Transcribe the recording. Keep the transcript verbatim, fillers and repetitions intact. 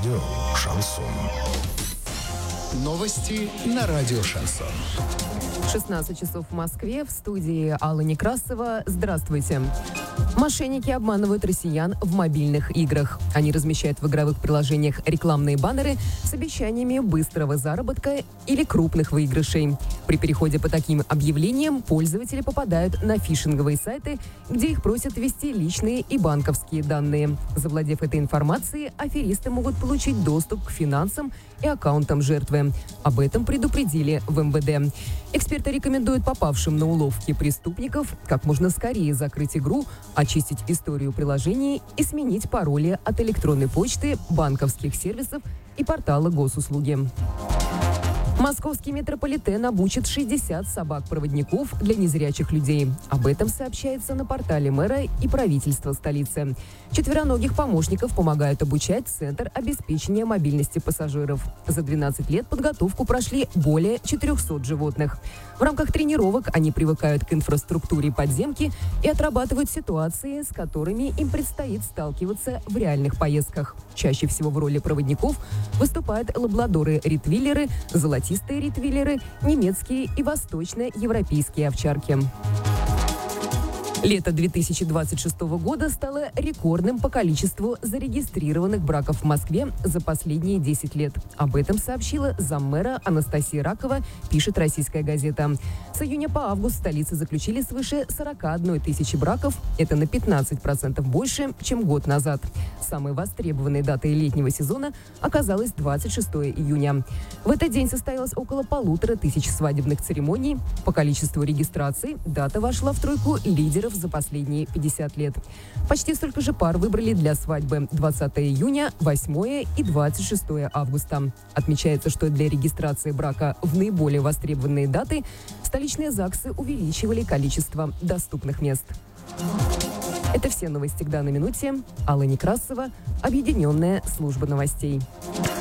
Радио «Шансон». Новости на радио «Шансон». шестнадцать часов в Москве. В студии Алла Некрасова. Здравствуйте. Мошенники обманывают россиян в мобильных играх. Они размещают в игровых приложениях рекламные баннеры с обещаниями быстрого заработка или крупных выигрышей. При переходе по таким объявлениям пользователи попадают на фишинговые сайты, где их просят ввести личные и банковские данные. Завладев этой информацией, аферисты могут получить доступ к финансам и аккаунтам жертвы. Об этом предупредили в эм вэ дэ. Эксперты рекомендуют попавшим на уловки преступников как можно скорее закрыть игру, очистить историю приложений и сменить пароли от электронной почты, банковских сервисов и портала госуслуги. Московский метрополитен обучит шестьдесят собак-проводников для незрячих людей. Об этом сообщается на портале мэра и правительства столицы. Четвероногих помощников помогают обучать Центр обеспечения мобильности пассажиров. За двенадцать лет подготовку прошли более четырехсот животных. В рамках тренировок они привыкают к инфраструктуре подземки и отрабатывают ситуации, с которыми им предстоит сталкиваться в реальных поездках. Чаще всего в роли проводников выступают лабрадоры-ритвиллеры, золотистые ритвиллеры, немецкие и восточноевропейские овчарки. Лето две тысячи двадцать шестого года стало рекордным по количеству зарегистрированных браков в Москве за последние десять лет. Об этом сообщила заммэра Анастасия Ракова, пишет «Российская газета». С июня по август в столице заключили свыше сорок одной тысячи браков. Это на пятнадцать процентов больше, чем год назад. Самой востребованной датой летнего сезона оказалась двадцать шестого июня. В этот день состоялось около полутора тысяч свадебных церемоний. По количеству регистраций дата вошла в тройку лидеров за последние пятьдесят лет. Почти столько же пар выбрали для свадьбы двадцатого июня, восьмого и двадцать шестого августа. Отмечается, что для регистрации брака в наиболее востребованные даты столичные ЗАГСы увеличивали количество доступных мест. Это все новости к данной минуте. Алла Некрасова, Объединенная служба новостей.